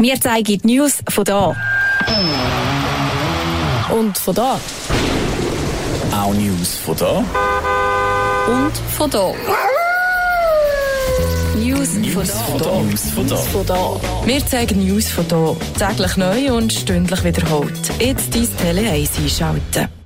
Wir zeigen die News von da. Und von da. Auch News von da. Und von da. News von da. Wir zeigen News von da. Täglich neu und stündlich wiederholt. Jetzt dein Tele 1 einschalten.